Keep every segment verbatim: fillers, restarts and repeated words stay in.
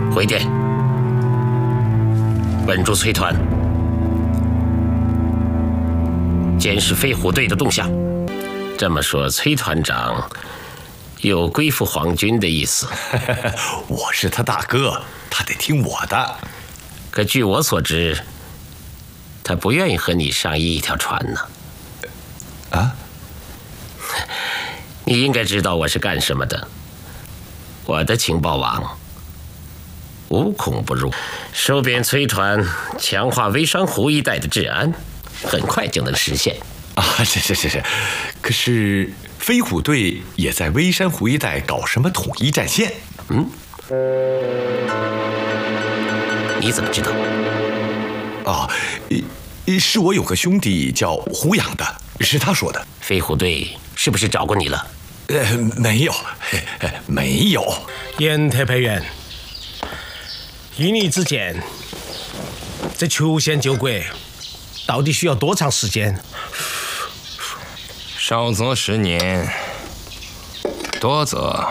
回电，稳住崔团，监视飞虎队的动向。这么说，崔团长有归附皇军的意思？ 我是他大哥，他得听我的。 可据我所知，他不愿意和你上一条船呢。 啊？ 你应该知道我是干什么的。我的情报网无孔不入，收编崔团，强化微山湖一带的治安，很快就能实现。 啊，是是是是。可是飞虎队也在微山湖一带搞什么统一战线？ 嗯？你怎么知道？ 啊，是我有个兄弟叫胡养的，是他说的。 飞虎队是不是找过你了？ 呃，没有，没有。 严特派员，依你之见，这求仙救国到底需要多长时间？ 少则十年，多则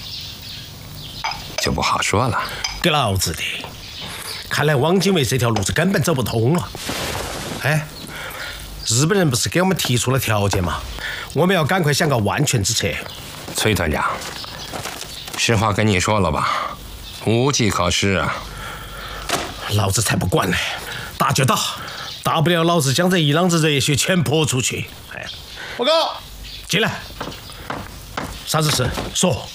就不好说了。 给老子的！看来汪精卫这条路子根本走不通了。哎，日本人不是给我们提出了条件吗？我们要赶快想个万全之策。 崔团长，实话跟你说了吧，无计可施啊！ 老子才不管呢，打就打，大不了老子将这一浪子热血全泼出去。哎，报告，进来。啥子事？说。